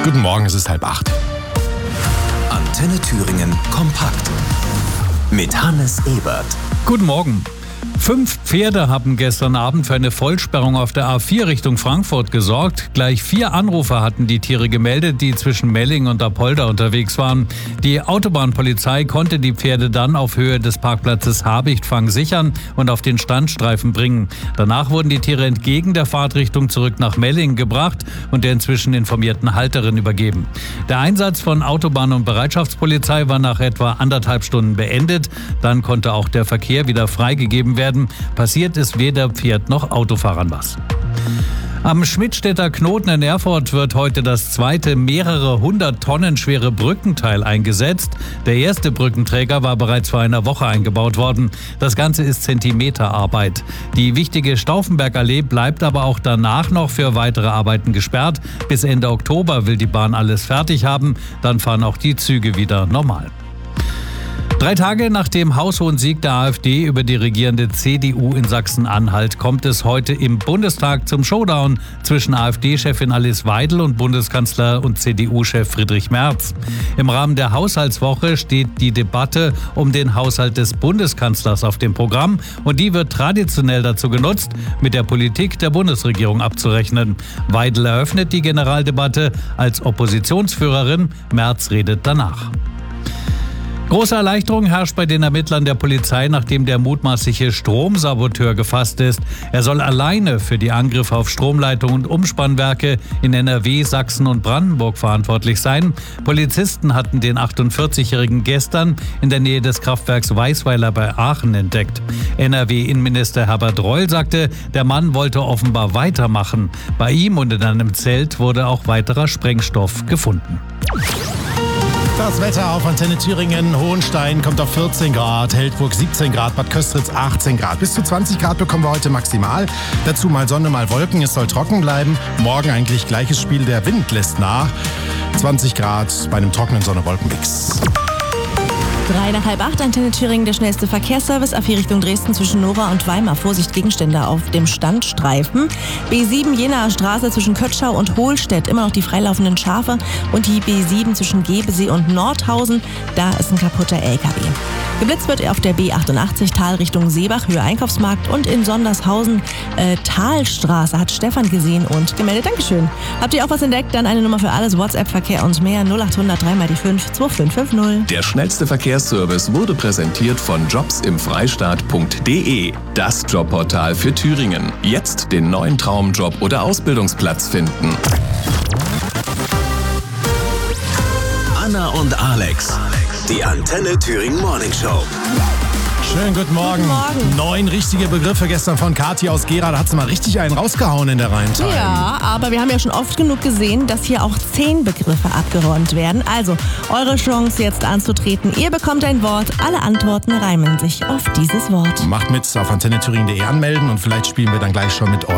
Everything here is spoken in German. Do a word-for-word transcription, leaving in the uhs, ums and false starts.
Guten Morgen, es ist halb acht. Antenne Thüringen kompakt mit Hannes Ebert. Guten Morgen. Fünf Pferde haben gestern Abend für eine Vollsperrung auf der A vier Richtung Frankfurt gesorgt. Gleich vier Anrufer hatten die Tiere gemeldet, die zwischen Melling und Apolda unterwegs waren. Die Autobahnpolizei konnte die Pferde dann auf Höhe des Parkplatzes Habichtfang sichern und auf den Standstreifen bringen. Danach wurden die Tiere entgegen der Fahrtrichtung zurück nach Melling gebracht und der inzwischen informierten Halterin übergeben. Der Einsatz von Autobahn- und Bereitschaftspolizei war nach etwa anderthalb Stunden beendet. Dann konnte auch der Verkehr wieder freigegeben werden. Passiert ist weder Pferd noch Autofahrern was. Am Schmidtstädter Knoten in Erfurt wird heute das zweite mehrere hundert Tonnen schwere Brückenteil eingesetzt. Der erste Brückenträger war bereits vor einer Woche eingebaut worden. Das Ganze ist Zentimeterarbeit. Die wichtige Stauffenbergallee bleibt aber auch danach noch für weitere Arbeiten gesperrt. Bis Ende Oktober will die Bahn alles fertig haben. Dann fahren auch die Züge wieder normal. Drei Tage nach dem haushohen Sieg der AfD über die regierende C D U in Sachsen-Anhalt kommt es heute im Bundestag zum Showdown zwischen AfD-Chefin Alice Weidel und Bundeskanzler und C D U-Chef Friedrich Merz. Im Rahmen der Haushaltswoche steht die Debatte um den Haushalt des Bundeskanzlers auf dem Programm und die wird traditionell dazu genutzt, mit der Politik der Bundesregierung abzurechnen. Weidel eröffnet die Generaldebatte als Oppositionsführerin, Merz redet danach. Große Erleichterung herrscht bei den Ermittlern der Polizei, nachdem der mutmaßliche Stromsaboteur gefasst ist. Er soll alleine für die Angriffe auf Stromleitungen und Umspannwerke in N R W, Sachsen und Brandenburg verantwortlich sein. Polizisten hatten den achtundvierzigjährigen gestern in der Nähe des Kraftwerks Weißweiler bei Aachen entdeckt. N R W-Innenminister Herbert Reul sagte, der Mann wollte offenbar weitermachen. Bei ihm und in einem Zelt wurde auch weiterer Sprengstoff gefunden. Das Wetter auf Antenne Thüringen. Hohenstein kommt auf vierzehn Grad, Heldburg siebzehn Grad, Bad Köstritz achtzehn Grad. Bis zu zwanzig Grad bekommen wir heute maximal. Dazu mal Sonne, mal Wolken. Es soll trocken bleiben. Morgen eigentlich gleiches Spiel. Der Wind lässt nach. zwanzig Grad bei einem trockenen Sonne-Wolken-Mix. Drei nach halb acht, Antenne Thüringen, der schnellste Verkehrsservice. A vier Richtung Dresden zwischen Nora und Weimar. Vorsicht, Gegenstände auf dem Standstreifen. B sieben Jenaer Straße zwischen Kötschau und Hohlstedt. Immer noch die freilaufenden Schafe. Und die B sieben zwischen Gebesee und Nordhausen. Da ist ein kaputter L K W. Geblitzt wird auf der B achtundachtzig Tal Richtung Seebach, Höhe Einkaufsmarkt. Und in Sondershausen äh, Talstraße hat Stefan gesehen und gemeldet. Dankeschön. Habt ihr auch was entdeckt? Dann eine Nummer für alles. WhatsApp-Verkehr und mehr. null acht hundert drei mal die fünf zwei fünf fünf null. Der schnellste Verkehrsservice wurde präsentiert von jobs im freistaat punkt de. Das Jobportal für Thüringen. Jetzt den neuen Traumjob oder Ausbildungsplatz finden. Anna und Alex. Die Antenne Thüringen Morning Show. Schönen guten Morgen. Guten Morgen. Neun richtige Begriffe gestern von Kathi aus Gera. Da hat sie mal richtig einen rausgehauen in der Rheintime. Ja, aber wir haben ja schon oft genug gesehen, dass hier auch zehn Begriffe abgeräumt werden. Also, eure Chance jetzt anzutreten. Ihr bekommt ein Wort. Alle Antworten reimen sich auf dieses Wort. Macht mit auf antenne thüringen punkt de anmelden und vielleicht spielen wir dann gleich schon mit euch.